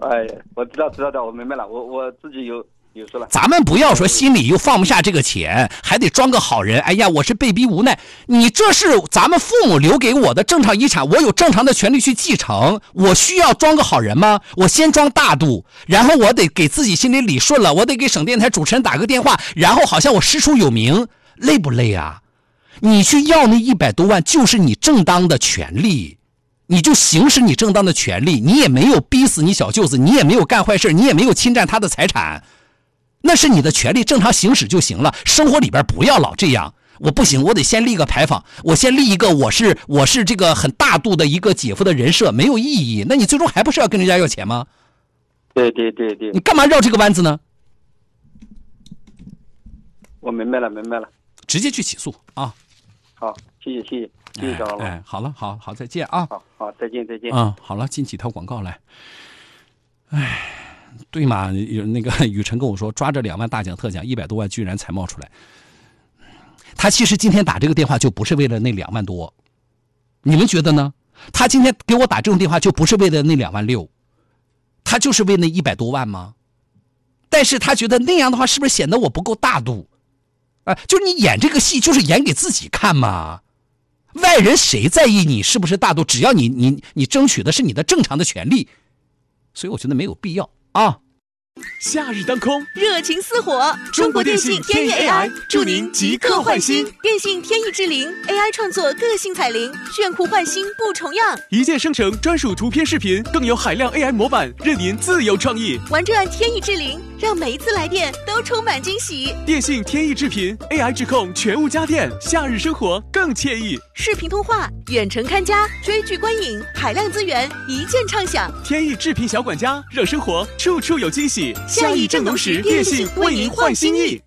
哎，我知道的，我明白了，我自己有数了。 咱们不要说心里又放不下这个钱，还得装个好人。哎呀，我是被逼无奈。你这是咱们父母留给我的正常遗产，我有正常的权利去继承。我需要装个好人吗？我先装大度，然后我得给自己心里理顺了，我得给省电台主持人打个电话，然后好像我师出有名，累不累啊？你去要那100多万，就是你正当的权利。你就行使你正当的权利，你也没有逼死你小舅子，你也没有干坏事，你也没有侵占他的财产，那是你的权利，正常行使就行了。生活里边不要老这样，我不行，我得先立个牌坊，我先立一个我是这个很大度的一个姐夫的人设，没有意义。那你最终还不是要跟人家要钱吗？ 对， 你干嘛绕这个弯子呢？ 我明白了， 直接去起诉啊！ 好，谢谢小老板。 好了，好，再见啊！ 好，再见。 好了，进几条广告来。对嘛？有那个雨辰跟我说，抓着2万大奖特奖100多万居然才冒出来。他其实今天打这个电话就不是为了那2万多，你们觉得呢？他今天给我打这种电话就不是为了那2万6，他就是为那100多万吗？但是他觉得那样的话是不是显得我不够大度？就是你演这个戏就是演给自己看嘛。外人谁在意你是不是大度？只要你争取的是你的正常的权利，所以我觉得没有必要啊。 夏日当空， 热情似火。 中国电信天翼 AI 祝您即刻换新。 电信天翼智灵 AI 创作个性彩铃，炫酷换新不重样。 一键生成专属图片视频，更有海量 AI 模板，任您自由创意。 玩转天翼智灵，让每一次来电都充满惊喜。 电信天翼智频 AI 智控全屋家电，夏日生活更惬意。 视频通话、远程看家、追剧观影，海量资源一键畅享。 天翼智频小管家，让生活处处有惊喜。夏意正浓时，电信为您换新意。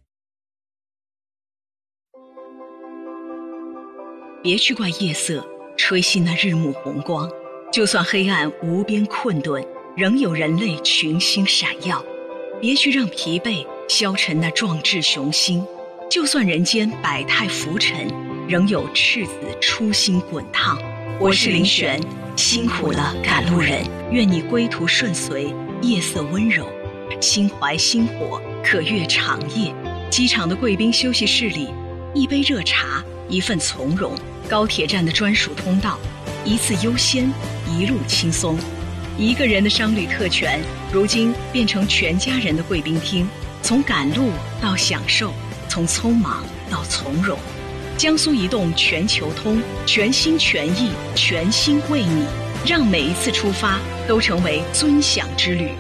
别去怪夜色吹熄那日暮红光，就算黑暗无边困顿，仍有人类群星闪耀。别去让疲惫消沉那壮志雄心，就算人间百态浮沉，仍有赤子初心滚烫。我是林璇，辛苦了赶路人，愿你归途顺遂，夜色温柔，心怀星火，可越长夜。机场的贵宾休息室里，一杯热茶，一份从容；高铁站的专属通道，一次优先，一路轻松。一个人的商旅特权，如今变成全家人的贵宾厅。从赶路到享受，从匆忙到从容。江苏移动全球通，全心全意，全心为你，让每一次出发都成为尊享之旅。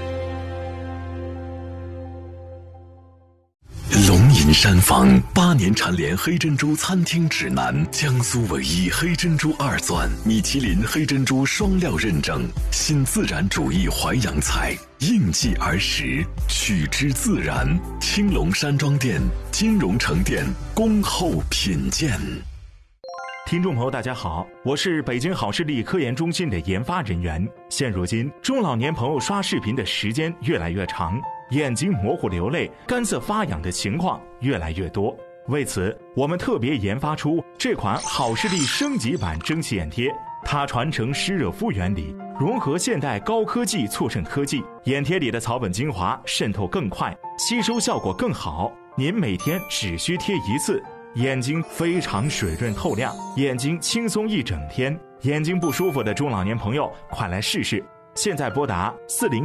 龙吟山房8年蝉联黑珍珠餐厅指南，江苏唯一黑珍珠2钻，米其林黑珍珠双料认证，新自然主义淮扬菜，应季而食，取之自然。青龙山庄店、金融城店恭候品鉴。 听众朋友大家好，我是北京好视力科研中心的研发人员。现如今中老年朋友刷视频的时间越来越长，眼睛模糊流泪、干涩发痒的情况越来越多。为此，我们特别研发出这款好视力升级版蒸汽眼贴，它传承湿热敷原理，融合现代高科技促渗科技，眼贴里的草本精华渗透更快，吸收效果更好。您每天只需贴1次，眼睛非常水润透亮，眼睛轻松一整天。眼睛不舒服的中老年朋友，快来试试！现在拨打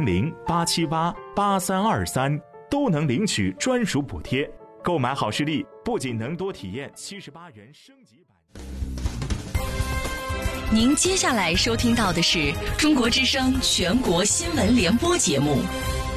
400-878-8323，都能领取专属补贴。购买好视力，不仅能多体验78元升级版。 您接下来收听到的是中国之声全国新闻联播节目。